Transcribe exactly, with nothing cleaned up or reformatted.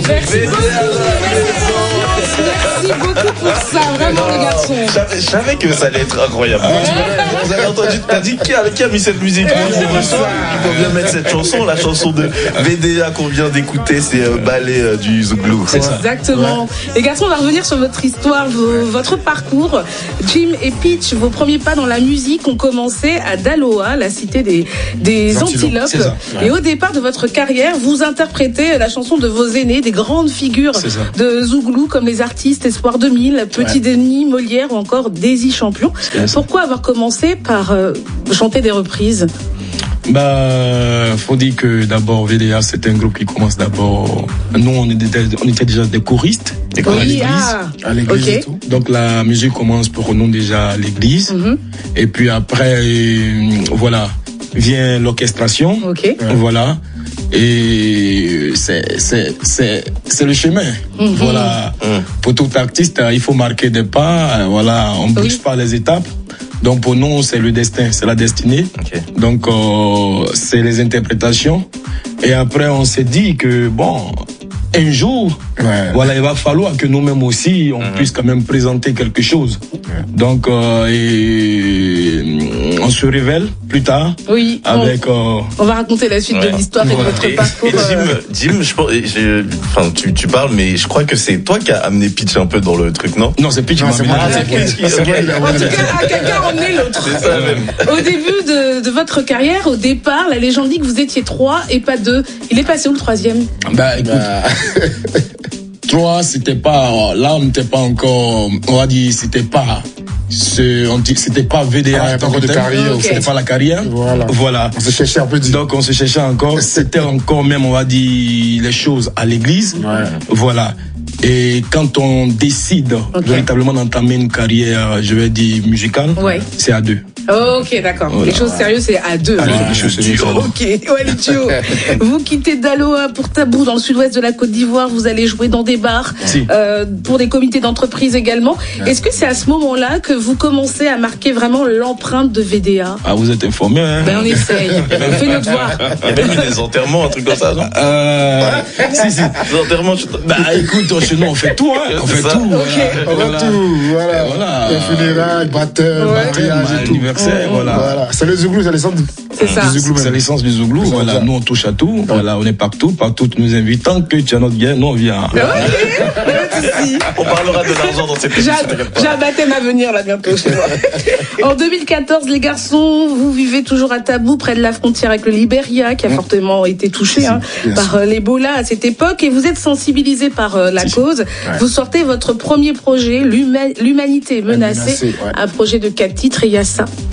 Merci beaucoup pour ça, vraiment les garçons. Je savais que ça allait être incroyable. Vous avez entendu, t'as dit qui a, qui a mis cette musique? Il faut bien mettre cette chanson, la chanson de V D A qu'on vient d'écouter, c'est euh, Ballet euh, du Zouglou. C'est ça. Exactement. Ouais. Les garçons, on va revenir sur votre histoire, vos, votre parcours. Jim et Peach, vos premiers pas dans la musique ont commencé à Daloa, la cité des, des Antilopes. Ouais. Et au départ de votre carrière, vous interprétez la chanson de vos aînés, des grandes figures de Zouglou, comme les artistes Espoir deux mille, Petit ouais. Denis, Molière ou encore Daisy Champion. Pourquoi avoir commencé par euh, chanter des reprises? Bah, faut dire que d'abord V D A c'est un groupe qui commence d'abord. Nous on était, on était déjà des choristes, des choristes oui, à l'église, ah, à l'église okay. et tout. Donc la musique commence pour nous déjà à l'église. Mm-hmm. Et puis après, voilà, vient l'orchestration. Okay. Voilà. Et c'est c'est c'est c'est le chemin. Mm-hmm. Voilà. Mm. Pour tout artiste, il faut marquer des pas. Voilà, on ne bouge oui. pas les étapes. Donc pour nous, c'est le destin, c'est la destinée. Okay. Donc euh, c'est les interprétations. Et après, on s'est dit que bon, un jour, ouais. voilà, il va falloir que nous-mêmes aussi, on mmh. puisse quand même présenter quelque chose. Ouais. Donc, euh, et on se révèle plus tard. Oui. Avec. On, euh, on va raconter la suite ouais. de l'histoire et de votre et, parcours. Et Jim, euh... Jim, je pense, je, enfin, tu, tu parles, mais je crois que c'est toi qui as amené Peach un peu dans le truc, non? Non, c'est Peach qui m'a amené. Ah, c'est Peach qui. En tout cas, quelqu'un a emmené l'autre. C'est ça même. Au début de, de votre carrière, au départ, la légende dit que vous étiez trois et pas deux. Il est passé où le troisième? Bah, écoute. Bah... Trois, c'était pas, là, on n'était pas encore, on va dire, c'était pas, ce, on dit, c'était pas V D A. Ah, pas encore de carrière. Okay. C'était pas la carrière. Voilà. Voilà. On se cherchait un peu. Dit. Donc, on se cherchait encore. C'était encore même, on va dire, les choses à l'église. Ouais. Voilà. Et quand on décide okay. véritablement d'entamer une carrière, je vais dire, musicale, ouais. c'est à deux. Ok, d'accord. Voilà. Les choses sérieuses, c'est à deux. Ah, ouais. Les choses sérieuses. Ok, ouais, les duos. Vous quittez Daloa pour Tabou dans le sud-ouest de la Côte d'Ivoire. Vous allez jouer dans des bars, si. euh, pour des comités d'entreprise également. Ouais. Est-ce que c'est à ce moment-là que vous commencez à marquer vraiment l'empreinte de V D A? Ah, vous êtes informé, hein? Ben, on essaye. On fait notre devoir. Il y a même eu des enterrements, un truc comme ça, non? Euh, si, si. Des enterrements, je... Bah, écoute, chez nous, on fait tout, hein. On fait ça. tout. Okay. Hein. On voilà. fait tout, voilà. voilà. Les funérailles, baptême, ouais. mariage et tout. Anniversaire, voilà. voilà. C'est le Zouglou, c'est l'essence du... C'est ça. C'est l'essence du Zouglou. Voilà, nous on touche à tout. Ouais. Voilà, on est partout, partout. Tu nous invites. Tant que tu as notre bien, nous on vient. Okay. Ouais, on parlera de l'argent dans cette émission. J'ai un baptême à venir là bientôt chez moi. En deux mille quatorze, les garçons, vous vivez toujours à Tabou, près de la frontière avec le Libéria, qui a mmh. fortement été touché si, hein, si, par euh, l'Ebola à cette époque. Et vous êtes sensibilisés par euh, la si, cause. Ouais. Vous sortez votre premier projet, L'Humanité menacée, menacé, ouais. un projet de quatre titres. Et il y a ça.